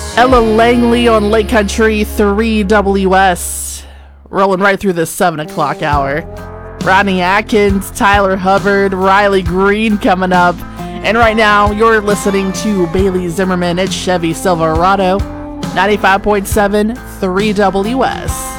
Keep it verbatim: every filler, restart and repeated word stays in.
Ella Langley on Lake Country three W S. Rolling right through the seven o'clock hour. Rodney Atkins, Tyler Hubbard, Riley Green coming up. And right now, you're listening to Bailey Zimmerman at Chevy Silverado, ninety-five point seven, three W S.